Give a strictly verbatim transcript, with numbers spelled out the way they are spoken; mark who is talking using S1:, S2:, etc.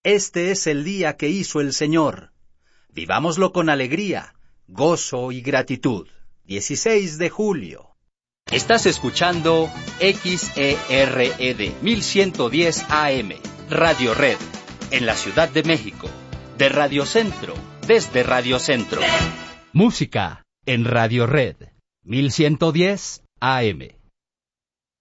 S1: Este es el día que hizo el Señor. Vivámoslo con alegría, gozo y gratitud. dieciséis de julio.
S2: Estás escuchando X E R E D mil ciento diez A M, Radio Red, en la Ciudad de México. De Radio Centro, desde Radio Centro. Música en Radio Red, mil ciento diez A M.